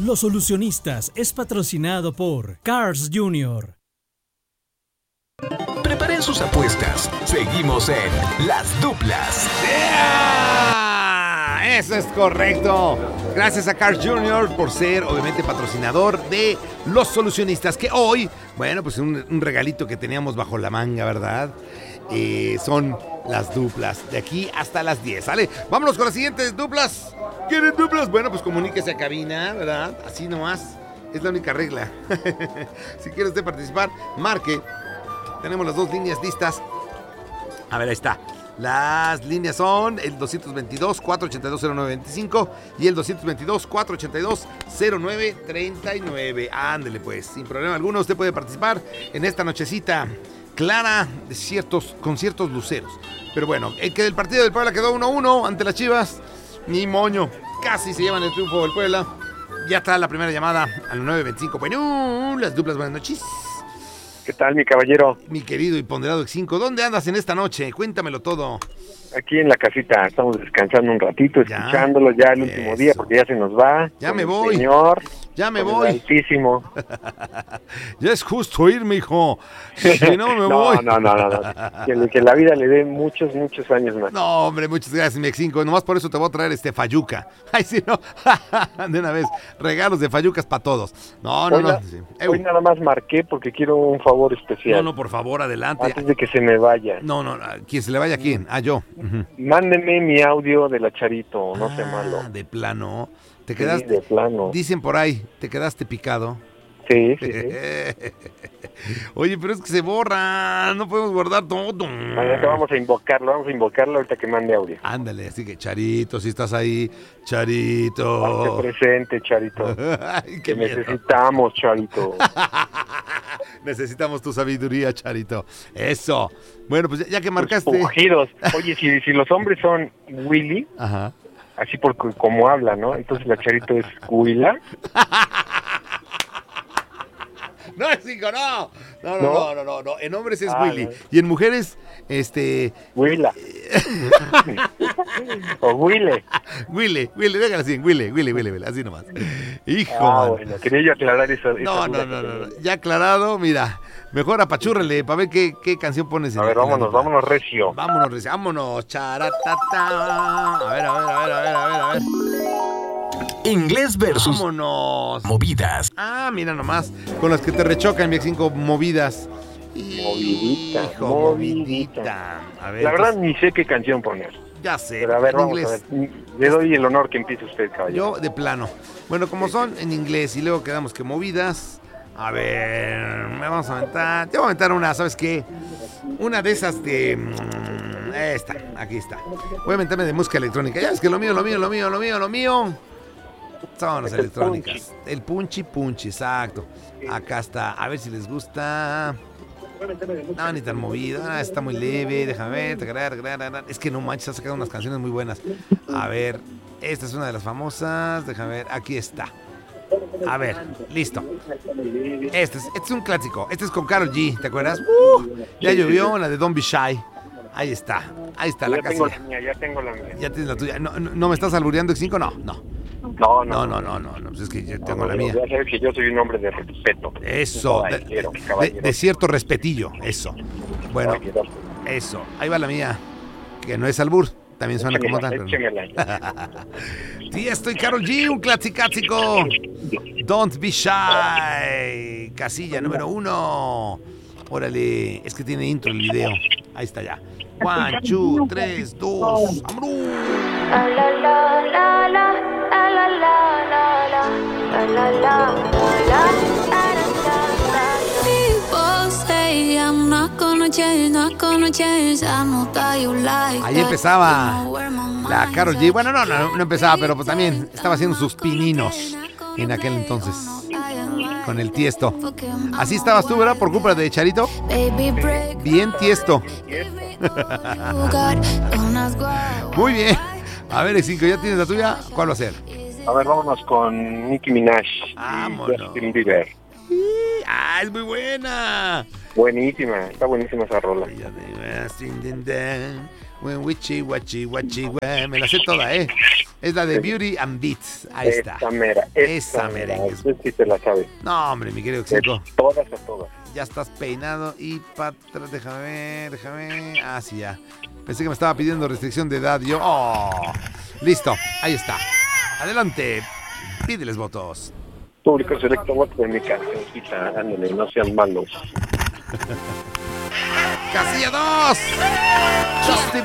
Los Solucionistas es patrocinado por Cars Jr. Preparen sus apuestas. Seguimos en Las Duplas. ¡Yeah! Eso es correcto. Gracias a Cars Jr. por ser, obviamente, patrocinador de Los Solucionistas. Que hoy, bueno, pues un regalito que teníamos bajo la manga, ¿verdad? Son las duplas. De aquí hasta las 10, ¿sale? Vámonos con las siguientes duplas. ¿Quieren duplas? Bueno, pues comuníquese a cabina, ¿verdad? Así nomás. Es la única regla. Si quiere usted participar, marque. Tenemos las dos líneas listas. A ver, ahí está. Las líneas son el 222-482-0925 y el 222-482-0939. Ándele pues, sin problema alguno, usted puede participar en esta nochecita clara de con ciertos luceros. Pero bueno, el que del partido del Puebla quedó 1-1 ante las Chivas, ni moño, casi se llevan el triunfo del Puebla. Ya está la primera llamada al 925. Bueno, las duplas, buenas noches. ¿Qué tal, mi caballero? Mi querido y ponderado X5, ¿dónde andas en esta noche? Cuéntamelo todo. Aquí en la casita, estamos descansando un ratito, escuchándolo ya el último día, porque ya se nos va. Ya me voy. Señor, ya me voy. Altísimo. Ya es justo irme, hijo. Si no, me voy. No. Que la vida le dé muchos años más. No, hombre, muchas gracias, mi X5. Nomás por eso te voy a traer fayuca. Ay, sí, no. De una vez, regalos de fayucas para todos. No. Sí. Hoy nada más marqué porque quiero un favor especial. No, por favor, adelante. Antes de que se me vaya. No, ¿quién se le vaya a quién? Yo. Uh-huh. Mándeme mi audio de la Charito, no sea malo. De plano. ¿Te quedaste? Sí, de plano. Dicen por ahí, ¿te quedaste picado? Sí. Oye, pero es que se borra, no podemos guardar todo. Vamos a invocarlo ahorita que mande audio. Ándale, así que Charito, si estás ahí, Charito. Hazte presente, Charito. Ay, qué necesitamos, Charito. Necesitamos tu sabiduría, Charito. Eso. Bueno, pues ya que marcaste. Pujidos. Oye, si los hombres son Willy, ajá, así porque como habla, ¿no? Entonces la Charito es Huila. No, hijo, no. En hombres es Willy. No. Y en mujeres, Huila. O Huile. Willy, déjala así, Willy, así nomás. Hijo, bueno, quería yo aclarar eso. No. Ya aclarado, mira. Mejor apachúrrele para ver qué canción pones. A ver, vámonos recio. Vámonos, charatata. A ver. Inglés versus vámonos. Movidas. Mira nomás, con las que te rechocan, mi X5, movidas. Movidita. A ver, la verdad ni sé qué canción poner. Ya sé. Pero a ver, vamos inglés. a ver. Le doy el honor que empiece usted, caballero. Yo de plano. Bueno, como son en inglés y luego quedamos que movidas. A ver, me vamos a aventar. Te voy a aventar una, ¿sabes qué? Una de esas de... esta, aquí está. Voy a aventarme de música electrónica. Ya ves que lo mío. Son las electrónicas. El punchi, exacto. Acá está. A ver si les gusta. No, ni tan movida. Está muy leve. Déjame ver. Es que no manches, ha sacado unas canciones muy buenas. A ver, esta es una de las famosas. Déjame ver. Aquí está. A ver, listo. Este es un clásico. Este es con Karol G, ¿te acuerdas? Ya llovió, la de Don't Be Shy. Ahí está la casilla. Ya tengo la mía. Ya tienes la tuya. ¿No me estás albureando, X5? No. No. Pues es que yo tengo la mía. Ya sabes que yo soy un hombre de respeto. Eso. De cierto respetillo. Eso. Bueno, eso. Ahí va la mía. Que no es albur. También suena como tal. Sí, estoy Karol G, un clásico. Don't Be Shy. Casilla número 1. Órale. Es que tiene intro el video. Ahí está ya. 1, 2, 3, 2. ¡Vámonos! Ahí empezaba la Karol G. Bueno, no empezaba, pero pues también estaba haciendo sus pininos en aquel entonces con el Tiesto. Así estabas tú, ¿verdad? Por culpa de Charito. Bien Tiesto. Muy bien. A ver, X5, ¿ya tienes la tuya? ¿Cuál va a ser? A ver, vámonos con Nicki Minaj. Vámonos. Justin Bieber. Es muy buena. Buenísima, está buenísima esa rola. Me la sé toda, Es la de Beauty and Beats. Ahí está. Esa merengue. Sí te la sabes. No, hombre, mi querido Xico. Todas a todas. Ya estás peinado y para atrás. Déjame ver. Ah, sí, ya. Pensé que me estaba pidiendo restricción de edad. Yo. ¡Oh! Listo. Ahí está. Adelante. Pídeles votos. Público selecto, voto de mi cancioncita. Ándale, no sean malos. Casilla 2.